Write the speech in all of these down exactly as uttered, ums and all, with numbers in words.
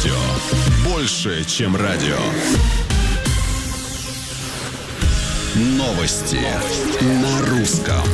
радио. Больше, чем радио. Новости на русском.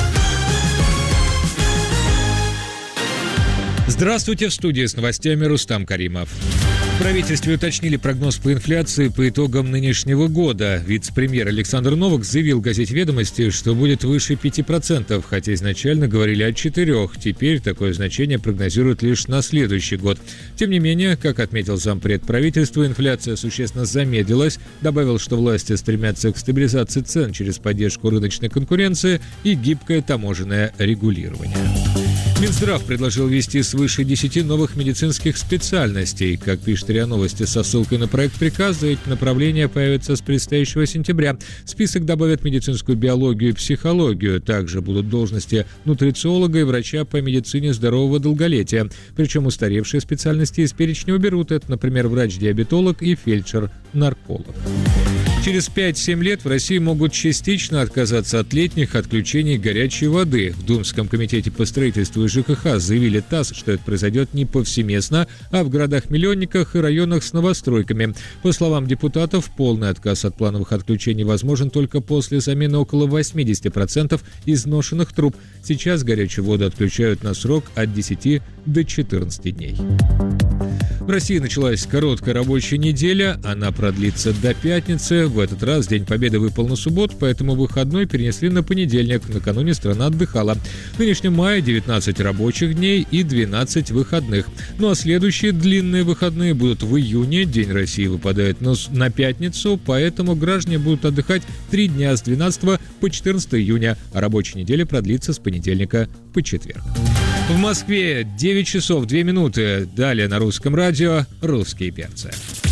Здравствуйте, в студии с новостями Рустам Каримов. В правительстве уточнили прогноз по инфляции по итогам нынешнего года. Вице-премьер Александр Новак заявил газете «Ведомости», что будет выше пяти процентов, хотя изначально говорили о четырёх. Теперь такое значение прогнозируют лишь на следующий год. Тем не менее, как отметил зампред правительства, инфляция существенно замедлилась. Добавил, что власти стремятся к стабилизации цен через поддержку рыночной конкуренции и гибкое таможенное регулирование. Минздрав предложил ввести свыше десяти новых медицинских специальностей. Как пишет РИА Новости со ссылкой на проект приказа, эти направления появятся с предстоящего сентября. В список добавят медицинскую биологию и психологию. Также будут должности нутрициолога и врача по медицине здорового долголетия. Причем устаревшие специальности из перечня уберут. Это, например, врач-диабетолог и фельдшер-нарколог. Через пять-семь лет в России могут частично отказаться от летних отключений горячей воды. В Думском комитете по строительству и ЖКХ заявили ТАСС, что это произойдет не повсеместно, а в городах-миллионниках и районах с новостройками. По словам депутатов, полный отказ от плановых отключений возможен только после замены около восемьдесят процентов изношенных труб. Сейчас горячую воду отключают на срок от десяти до четырнадцати дней. В России началась короткая рабочая неделя, она продлится до пятницы. В этот раз День Победы выпал на субботу, поэтому выходной перенесли на понедельник. Накануне страна отдыхала. В нынешнем мае девятнадцать рабочих дней и двенадцать выходных. Ну а следующие длинные выходные будут в июне. День России выпадает на пятницу, поэтому граждане будут отдыхать три дня с двенадцатого по четырнадцатое июня, а рабочая неделя продлится с понедельника по четверг. В Москве девять часов две минуты. Далее на русском радио «Русские перцы».